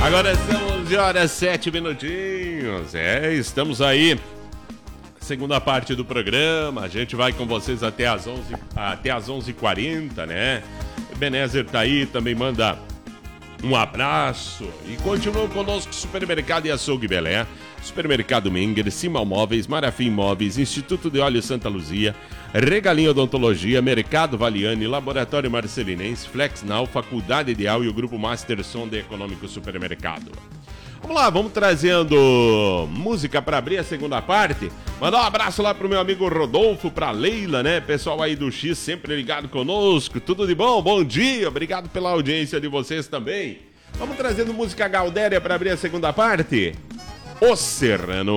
Agora são 11 horas 7 minutinhos. Estamos aí. Segunda parte do programa. A gente vai com vocês até às 11h40, né? Ebenezer tá aí, também manda um abraço. E continua conosco Supermercado e Açougue Belé, Supermercado Menger, Simal Móveis, Marafim Móveis, Instituto de Óleo Santa Luzia, Regalinho Odontologia, Mercado Valiani, Laboratório Marcelinense, Flexnal, Faculdade Ideal e o Grupo Masterson de Econômico Supermercado. Vamos lá, vamos trazendo música para abrir a segunda parte. Mandar um abraço lá pro meu amigo Rodolfo, pra Leila, né? Pessoal aí do X sempre ligado conosco. Tudo de bom? Bom dia. Obrigado pela audiência de vocês também. Vamos trazendo música Galdéria para abrir a segunda parte. O Serrano.